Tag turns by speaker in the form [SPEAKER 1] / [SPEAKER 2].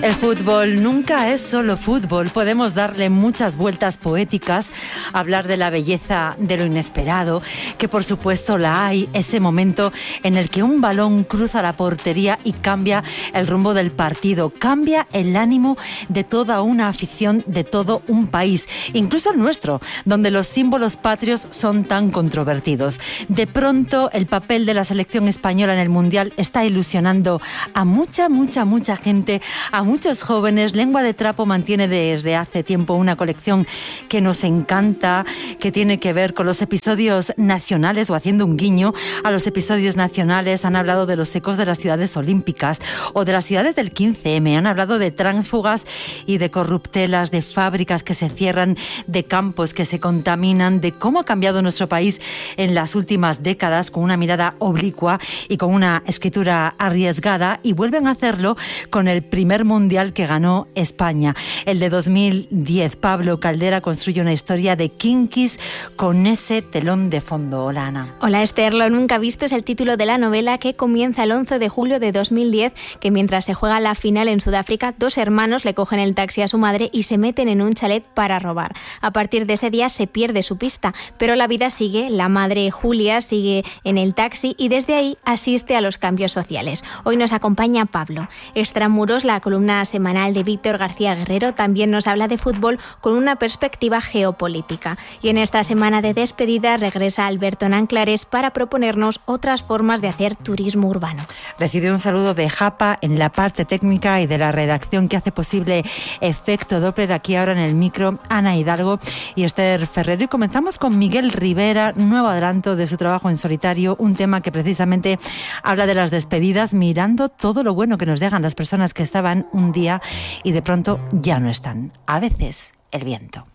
[SPEAKER 1] El fútbol nunca es solo fútbol. Podemos darle muchas vueltas poéticas, hablar de la belleza de lo inesperado, que por supuesto la hay, ese momento en el que un balón cruza la portería y cambia el rumbo del partido, cambia el ánimo de toda una afición, de todo un país, incluso el nuestro, donde los símbolos patrios son tan controvertidos. De pronto, el papel de la selección española en el Mundial está ilusionando a mucha gente, a muchos jóvenes. Lengua de Trapo mantiene desde hace tiempo una colección que nos encanta, que tiene que ver con los episodios nacionales, o haciendo un guiño a los episodios nacionales. Han hablado de los ecos de las ciudades olímpicas o de las ciudades del 15M. Han hablado de tránsfugas y de corruptelas, de fábricas que se cierran, de campos que se contaminan, de cómo ha cambiado nuestro país en las últimas décadas, con una mirada oblicua y con una escritura arriesgada, y vuelven a hacerlo con el primer mundial que ganó España, el de 2010. Pablo Caldera construye una historia de kinkis con ese telón de fondo. Hola, Ana.
[SPEAKER 2] Hola, Esther. Lo nunca visto es el título de la novela, que comienza el 11 de julio de 2010, que mientras se juega la final en Sudáfrica, dos hermanos le cogen el taxi a su madre y se meten en un chalet para robar. A partir de ese día se pierde su pista, pero la vida sigue. La madre, Julia, sigue en el taxi y desde ahí asiste a los cambios sociales. Hoy nos acompaña Pablo. Extramuros, la columna semanal de Víctor García Guerrero, también nos habla de fútbol con una perspectiva geopolítica. Y en esta semana de despedida regresa Alberto Nanclares para proponernos otras formas de hacer turismo urbano.
[SPEAKER 1] Recibe un saludo de Japa en la parte técnica y de la redacción que hace posible Efecto Doppler. Aquí ahora en el micro, Ana Hidalgo y Esther Ferrero. Y comenzamos con Miguel Rivera, nuevo adelanto de su trabajo en solitario, un tema que precisamente habla de las despedidas, mirando todo lo bueno que nos dejan las personas que estaban un día y de pronto ya no están. A veces, el viento.